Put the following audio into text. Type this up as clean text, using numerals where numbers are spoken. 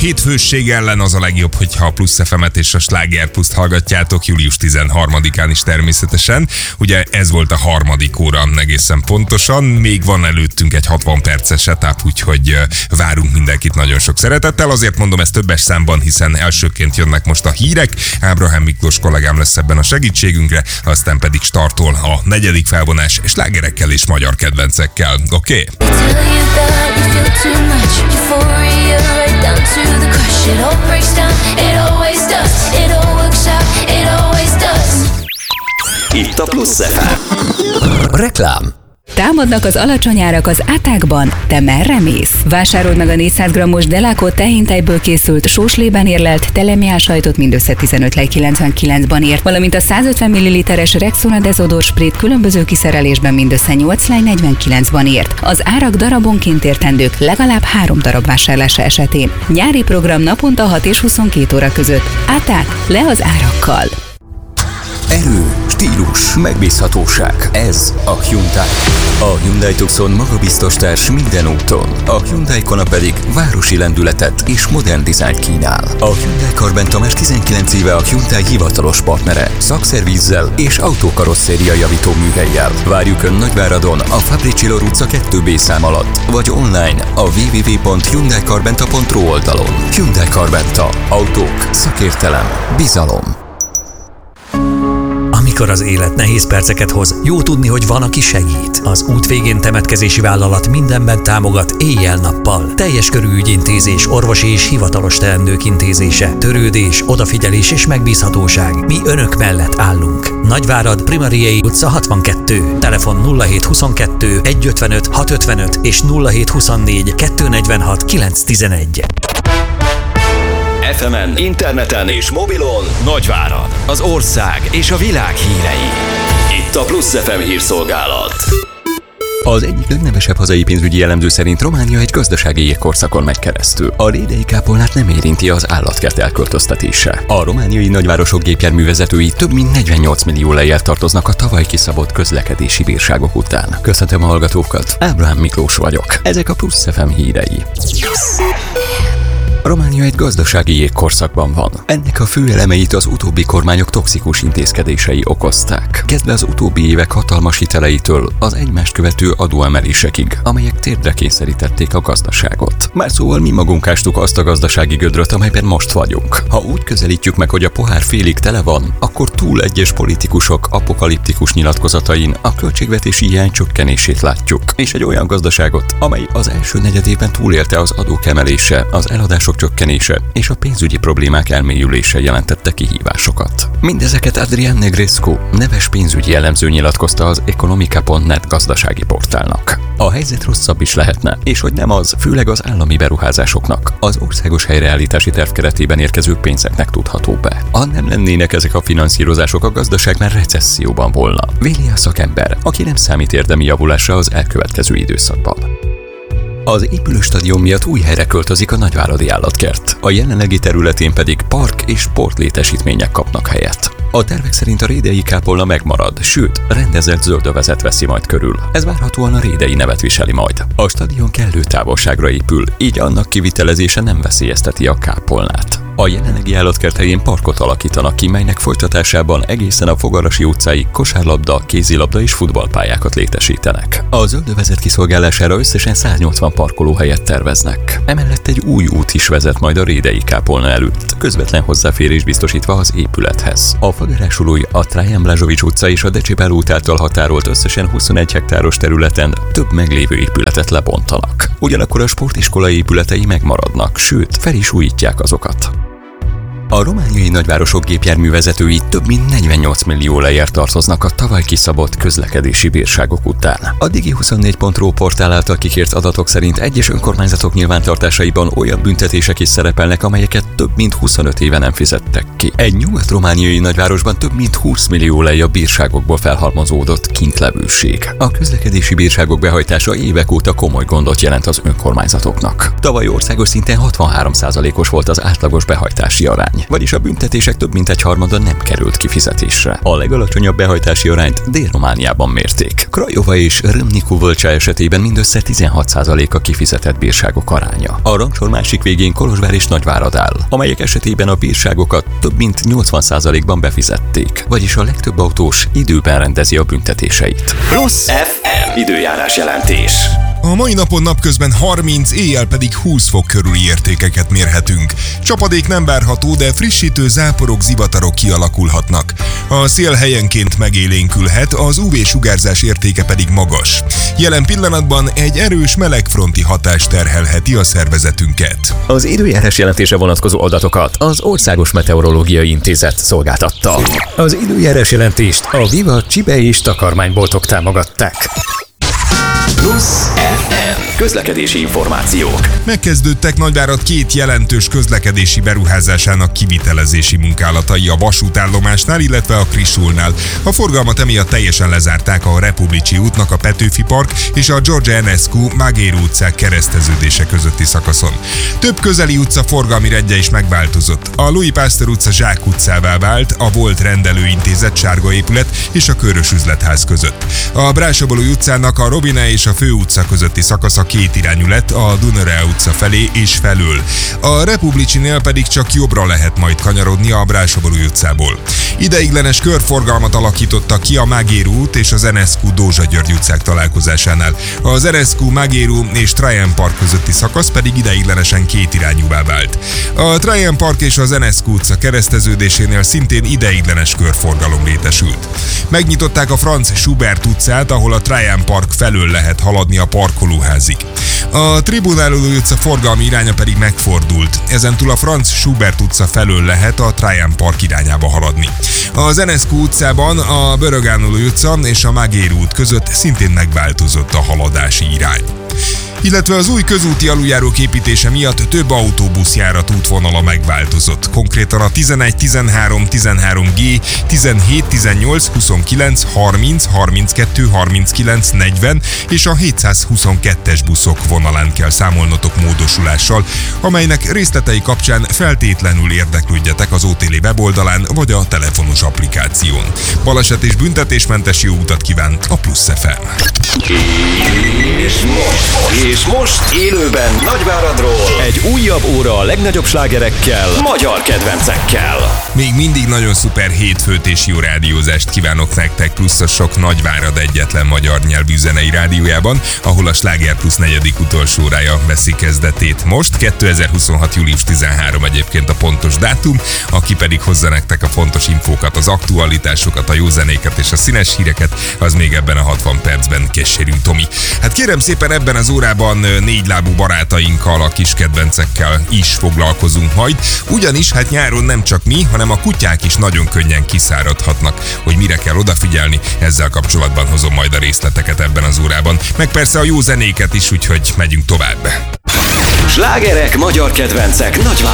Hétfősség ellen az a legjobb, hogyha a Plusz FM-et és a Sláger Pluszt hallgatjátok, július 13-án is természetesen. Ugye ez volt a harmadik óra egészen pontosan, még van előttünk egy 60 perces etap, úgyhogy várunk mindenkit nagyon sok szeretettel. Azért mondom ezt többes számban, hiszen elsőként jönnek most a hírek. Ábrahám Miklós kollégám lesz ebben a segítségünkre, aztán pedig startol a negyedik felvonás slágerekkel és magyar kedvencekkel. Oké? Itt a Plusz FM. Reklám. Támadnak az alacsony árak az átákban? Te merre mész? Vásárold meg a 400 g-os Delaco tehéntejből készült sóslében érlelt telemiás sajtot mindössze 15,99-ban ért, valamint a 150 ml-es Rexona Dezodor Sprit különböző kiszerelésben mindössze 8,49-ban ért. Az árak darabonként értendők legalább 3 darab vásárlása esetén. Nyári program naponta 6 és 22 óra között. Áták le az árakkal. Erő, stílus, megbízhatóság. Ez a Hyundai. A Hyundai Tucson magabiztos társ minden úton. A Hyundai Kona pedig városi lendületet és modern dizájnt kínál. A Hyundai Karbenta már 19 éve a Hyundai hivatalos partnere. Szakszervízzel és autókarosszéria javító műhellyel. Várjuk Ön Nagyváradon a Fabricilor utca 2B szám alatt, vagy online a www.hyundaikarbenta.ru oldalon. Hyundai Karbenta. Autók, szakértelem, bizalom. Amikor az élet nehéz perceket hoz, jó tudni, hogy van, aki segít. Az út végén temetkezési vállalat mindenben támogat éjjel-nappal. Teljes körű ügyintézés, orvosi és hivatalos teendők intézése, törődés, odafigyelés és megbízhatóság. Mi Önök mellett állunk. Nagyvárad, Primariei utca 62. Telefon 0722 155 655 és 0724 246 911. FM-en, interneten és mobilon Nagyvárad, az ország és a világ hírei. Itt a Plusz FM hírszolgálat. Az egyik legnevesebb hazai pénzügyi elemző szerint Románia egy gazdasági jégkorszakon megy keresztül. A rédei kápolnát nem érinti az állatkert elköltöztetése. A romániai nagyvárosok gépjárművezetői több mint 48 millió lejjel tartoznak a tavaly kiszabott közlekedési bírságok után. Köszöntöm a hallgatókat, Ábrahám Miklós vagyok. Ezek a Plusz FM hírei. Románia egy gazdasági jégkorszakban van. Ennek a fő elemeit az utóbbi kormányok toxikus intézkedései okozták. Kezdve az utóbbi évek hatalmas hiteleitől az egymást követő adóemelésekig, amelyek térdre kényszerítették a gazdaságot. Már szóval mi magunk ástuk azt a gazdasági gödröt, amelyben most vagyunk. Ha úgy közelítjük meg, hogy a pohár félig tele van, akkor túl egyes politikusok apokaliptikus nyilatkozatain a költségvetési hiány csökkenését látjuk. És egy olyan gazdaságot, amely az első negyedében túlélte az adók emelése, az eladások csökkenése és a pénzügyi problémák elmélyülése jelentette kihívásokat. Mindezeket Adrián Negrescu, neves pénzügyi elemző nyilatkozta az Economica.net gazdasági portálnak. A helyzet rosszabb is lehetne, és hogy nem az, főleg az állami beruházásoknak, az országos helyreállítási terv keretében érkező pénzeknek tudható be. Ha nem lennének ezek a finanszírozások, a gazdaság már recesszióban volna. Véli a szakember, aki nem számít érdemi javulásra az elkövetkező időszakban. Az épülő stadion miatt új helyre költözik a nagyváradi állatkert, a jelenlegi területén pedig park és sportlétesítmények kapnak helyet. A tervek szerint a rédei kápolna megmarad, sőt, rendezett zöldövezet veszi majd körül. Ez várhatóan a rédei nevet viseli majd. A stadion kellő távolságra épül, így annak kivitelezése nem veszélyezteti a kápolnát. A jelenlegi állatkert helyén parkot alakítanak ki, melynek folytatásában egészen a Fogarasi utcáig kosárlabda, kézilabda és futballpályákat létesítenek. A zöldövezet kiszolgálására összesen 180 parkolóhelyet terveznek. Emellett egy új út is vezet majd a rédei kápolna előtt, közvetlen hozzáférés biztosítva az épülethez. A Fagerásulói, a Trajan Blazsovics utca és a Decibel út által határolt összesen 21 hektáros területen több meglévő épületet lebontanak. Ugyanakkor a sportiskolai épületei megmaradnak, sőt, fel is újítják azokat. A romániai nagyvárosok gépjárművezetői több mint 48 millió lejjel tartoznak a tavaly kiszabott közlekedési bírságok után. A Digi24.ru portál által kikért adatok szerint egyes önkormányzatok nyilvántartásaiban olyan büntetések is szerepelnek, amelyeket több mint 25 éve nem fizettek ki. Egy nyugat-romániai nagyvárosban több mint 20 millió lej a bírságokból felhalmozódott kintlevőség. A közlekedési bírságok behajtása évek óta komoly gondot jelent az önkormányzatoknak. Tavaly országos szinten 63%-os volt az átlagos behajtási arány. vagyis a büntetések több mint egy harmada nem került kifizetésre. A legalacsonyabb behajtási arányt Dél-Romániában mérték. Craiova és Râmnicu Vâlcea esetében mindössze 16% a kifizetett bírságok aránya. A rangsor másik végén Kolozsvár és Nagyvárad áll, amelyek esetében a bírságokat több mint 80%-ban befizették, vagyis a legtöbb autós időben rendezi a büntetéseit. Plusz FM időjárás jelentés. A mai napon napközben 30, éjjel pedig 20 fok körüli értékeket mérhetünk. Csapadék nem várható, de frissítő záporok, zivatarok kialakulhatnak. A szél helyenként megélénkülhet, az UV-sugárzás értéke pedig magas. Jelen pillanatban egy erős melegfronti hatás terhelheti a szervezetünket. Az időjárás jelentése vonatkozó adatokat az Országos Meteorológiai Intézet szolgáltatta. Az időjárás jelentést a Viva Csibe és takarmányboltok támogatták. Plusz FM közlekedési információk. Megkezdődtek Nagyvárad két jelentős közlekedési beruházásának kivitelezési munkálatai a vasútállomásnál, illetve a Krisulnál. A forgalmat emiatt teljesen lezárták a Republicsi útnak a Petőfi Park és a George Enescu Magéru utcák kereszteződése közötti szakaszon. Több közeli utca forgalmi rendje is megváltozott. A Louis Pasteur utca Zsák utcává vált, a volt rendelőintézet sárga épület és a Körös üzletház között. A Brassóbolói utcának a Robine és a Fő utca közötti szakasza két irányú lett a Dunöre utca felé és felől. A Republicsinél pedig csak jobbra lehet majd kanyarodni a Brassóbolói utcából. Ideiglenes körforgalmat alakítottak ki a Magéru út és az Enescu Dózsa György utcák találkozásánál. Az Enescu, Magéru és Trajan Park közötti szakasz pedig ideiglenesen két irányúvá vált. A Trajan Park és az Enescu utca kereszteződésénél szintén ideiglenes körforgalom létesült. Megnyitották a Franz Schubert utcát, ahol a Trajan Park felől lehet haladni a parkolóházig. A Tribunálódó utca forgalmi iránya pedig megfordult. Ezentúl a Franz Schubert utca felől lehet a Trajan Park irányába haladni. Az Enescu utcában a Börögánoló utca és a Magéru út között szintén megváltozott a haladási irány. Illetve az új közúti aluljárók építése miatt több autóbuszjárat útvonala megváltozott. Konkrétan a 11, 13, 13G, 17, 18, 29, 30, 32, 39, 40 és a 722-es buszok vonalán kell számolnotok módosulással, amelynek részletei kapcsán feltétlenül érdeklődjetek az OTL weboldalán vagy a telefonos applikáción. Baleset és büntetésmentes jó utat kíván a Plusz FM. És most élőben Nagyváradról egy újabb óra a legnagyobb slágerekkel, magyar kedvencekkel. Még mindig nagyon szuper hétfőt és jó rádiózást kívánok nektek pluszosok Nagyvárad egyetlen magyar nyelvű zenei rádiójában, ahol a Sláger Plusz negyedik utolsó órája veszi kezdetét most. 2026. július 13 egyébként a pontos dátum, aki pedig hozza nektek a fontos infókat, az aktualitásokat, a jó zenéket és a színes híreket, az még ebben a 60 percben Kessérünk Tomi. Hát kérem szépen, ebben az órában négylábú barátainkkal, a kis kedvencekkel is foglalkozunk majd, ugyanis hát nyáron nem csak mi, hanem a kutyák is nagyon könnyen kiszáradhatnak. Hogy mire kell odafigyelni, ezzel kapcsolatban hozom majd a részleteket ebben az órában, meg persze a jó zenéket is, úgyhogy megyünk tovább. Slágerek, magyar kedvencek, Nagyvárad.